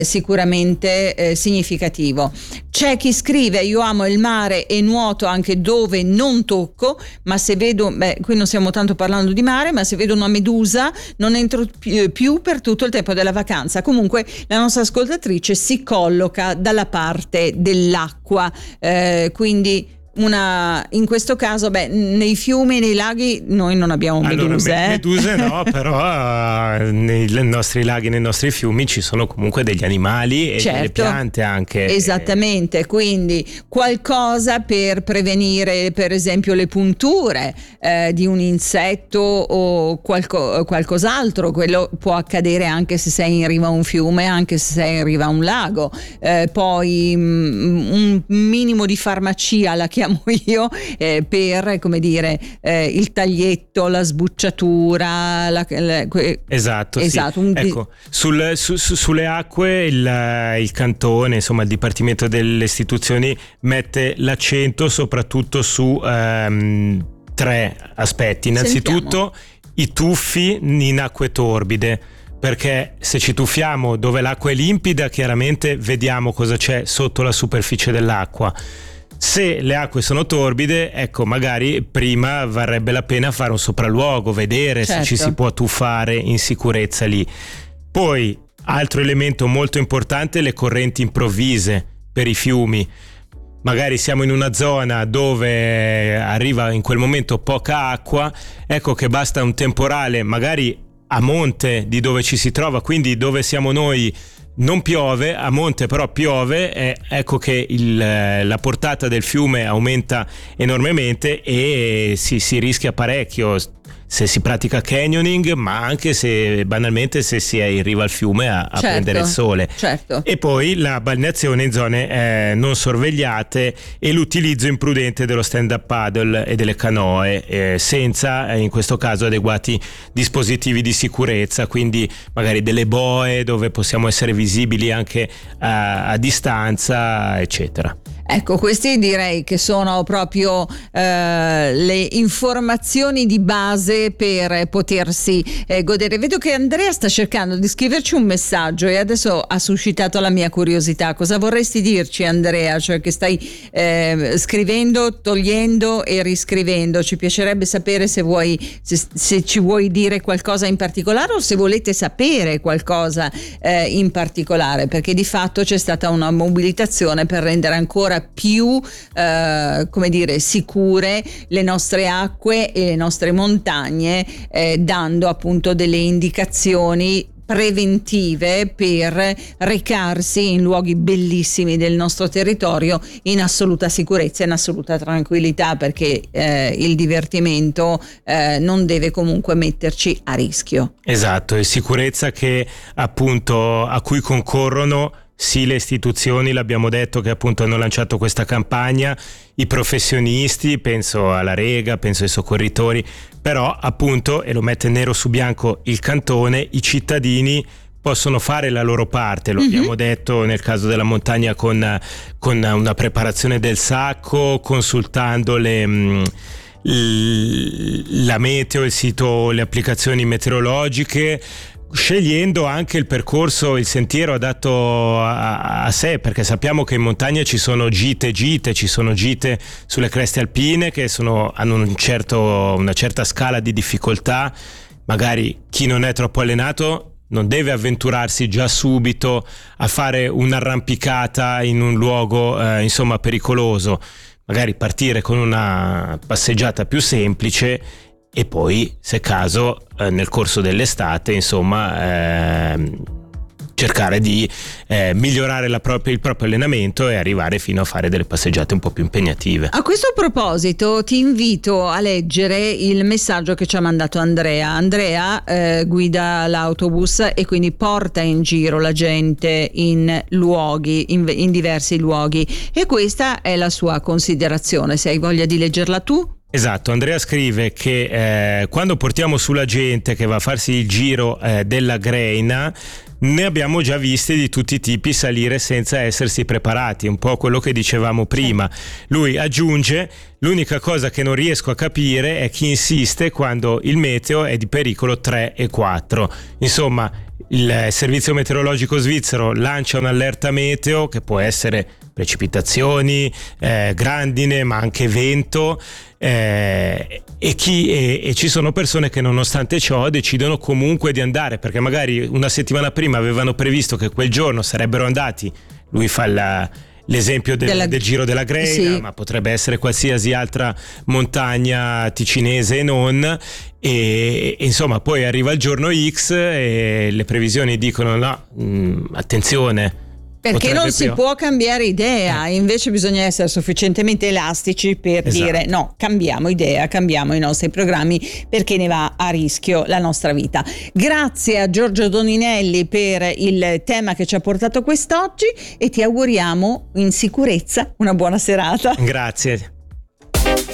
sicuramente significativo. C'è chi scrive: io amo il mare e nuoto anche dove non tocco, ma se vedo, qui non stiamo tanto parlando di mare, ma se vedo una medusa non entro più per tutto il tempo della vacanza. Comunque la nostra ascoltatrice si colloca dalla parte dell'acqua, quindi in questo caso nei fiumi, nei laghi noi non abbiamo meduse. Meduse no, però nei nostri laghi, nei nostri fiumi ci sono comunque degli animali e delle piante anche. Esattamente, quindi qualcosa per prevenire per esempio le punture di un insetto o qualcos'altro. Quello può accadere anche se sei in riva a un fiume, anche se sei in riva a un lago. Poi un minimo di farmacia, la chiamo io, per, come dire, il taglietto, la sbucciatura, esatto. Sì. Ecco, sulle acque il cantone, insomma il Dipartimento delle Istituzioni mette l'accento soprattutto su 3 aspetti. Innanzitutto i tuffi in acque torbide, perché se ci tuffiamo dove l'acqua è limpida chiaramente vediamo cosa c'è sotto la superficie dell'acqua. Se le acque sono torbide, ecco, magari prima varrebbe la pena fare un sopralluogo, vedere se ci si può tuffare in sicurezza lì. Poi, altro elemento molto importante, le correnti improvvise per i fiumi. Magari siamo in una zona dove arriva in quel momento poca acqua, ecco che basta un temporale, magari a monte di dove ci si trova, quindi dove siamo noi non piove, a monte però piove, ecco che la portata del fiume aumenta enormemente e si rischia parecchio se si pratica canyoning, ma anche se banalmente se si è in riva al fiume a prendere il sole. Certo. E poi la balneazione in zone non sorvegliate e l'utilizzo imprudente dello stand-up paddle e delle canoe, senza in questo caso adeguati dispositivi di sicurezza, quindi magari delle boe dove possiamo essere visibili anche a distanza, eccetera. Ecco, questi direi che sono proprio le informazioni di base per potersi godere. Vedo che Andrea sta cercando di scriverci un messaggio e adesso ha suscitato la mia curiosità. Cosa vorresti dirci, Andrea? Cioè che stai scrivendo, togliendo e riscrivendo. Ci piacerebbe sapere se ci vuoi dire qualcosa in particolare o se volete sapere qualcosa in particolare, perché di fatto c'è stata una mobilitazione per rendere ancora più come dire sicure le nostre acque e le nostre montagne, dando appunto delle indicazioni preventive per recarsi in luoghi bellissimi del nostro territorio in assoluta sicurezza, in assoluta tranquillità, perché il divertimento non deve comunque metterci a rischio. Esatto, e sicurezza che appunto a cui concorrono sì le istituzioni, l'abbiamo detto, che appunto hanno lanciato questa campagna, i professionisti, penso alla Rega, penso ai soccorritori, però appunto, e lo mette nero su bianco il cantone, i cittadini possono fare la loro parte, lo abbiamo detto nel caso della montagna con una preparazione del sacco, consultando la meteo, il sito, le applicazioni meteorologiche, scegliendo anche il percorso, il sentiero adatto a sé, perché sappiamo che in montagna ci sono gite, ci sono gite sulle creste alpine che hanno una certa scala di difficoltà. Magari chi non è troppo allenato non deve avventurarsi già subito a fare un'arrampicata in un luogo insomma pericoloso, magari partire con una passeggiata più semplice e poi, se caso, nel corso dell'estate, insomma, cercare di migliorare il proprio allenamento e arrivare fino a fare delle passeggiate un po' più impegnative. A questo proposito ti invito a leggere il messaggio che ci ha mandato Andrea. Andrea guida l'autobus e quindi porta in giro la gente in luoghi, in diversi luoghi, e questa è la sua considerazione. Se hai voglia di leggerla tu. Esatto, Andrea scrive che quando portiamo sulla gente che va a farsi il giro della Greina, ne abbiamo già visti di tutti i tipi salire senza essersi preparati, un po' quello che dicevamo prima. Lui aggiunge: l'unica cosa che non riesco a capire è chi insiste quando il meteo è di pericolo 3 e 4. Insomma, il servizio meteorologico svizzero lancia un'allerta meteo che può essere precipitazioni, grandine, ma anche vento, e ci sono persone che nonostante ciò decidono comunque di andare, perché magari una settimana prima avevano previsto che quel giorno sarebbero andati. Lui fa l'esempio del Giro della Greina, sì, ma potrebbe essere qualsiasi altra montagna ticinese e non, e insomma poi arriva il giorno X e le previsioni dicono no, attenzione, perché non si può cambiare idea, invece bisogna essere sufficientemente elastici per dire no, cambiamo idea, cambiamo i nostri programmi, perché ne va a rischio la nostra vita. Grazie a Giorgio Doninelli per il tema che ci ha portato quest'oggi e ti auguriamo in sicurezza una buona serata. Grazie.